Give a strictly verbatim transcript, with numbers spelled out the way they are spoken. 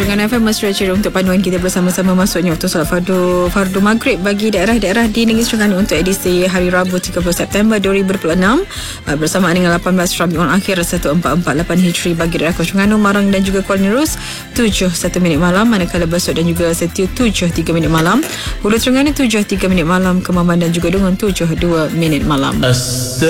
Terengganu F M Mesra Ceria untuk panduan kita bersama-sama masuknya waktu solat fardu fardu maghrib bagi daerah-daerah di negeri Terengganu untuk edisi hari Rabu tiga puluh September dua ribu dua puluh enam bersamaan dengan lapan belas Rabiul Akhir seribu empat ratus empat puluh lapan Hijri bagi daerah Terengganu, Marang dan juga Kuala Nerus tujuh satu minit malam, manakala Besut dan juga Setiu tujuh tiga minit malam, Hulu Terengganu tujuh tiga minit malam, Kemaman dan juga Dungun tujuh dua minit malam.